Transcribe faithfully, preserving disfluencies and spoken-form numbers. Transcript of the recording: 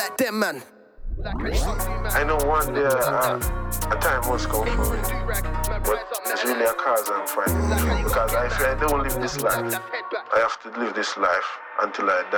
like them, man. I know one day uh, a time must come for me, but it's really a cause I'm fighting, because if I don't live this life, I have to live this life until I die.